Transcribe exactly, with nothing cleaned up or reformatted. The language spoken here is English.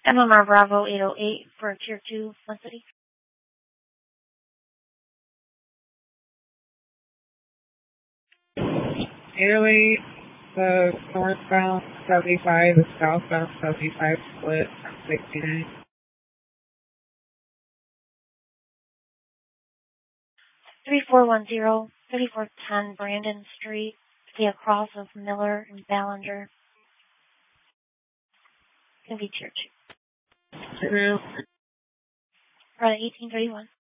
M M R Bravo eight oh eight for Tier two, Flint City. eight oh eight, the northbound seventy-five, the southbound seventy-five split from sixty-nine. thirty-four ten, thirty-four ten Brandon Street, the across of Miller and Ballinger. It's going to be Tier two. Right now. Right, eighteen thirty-one.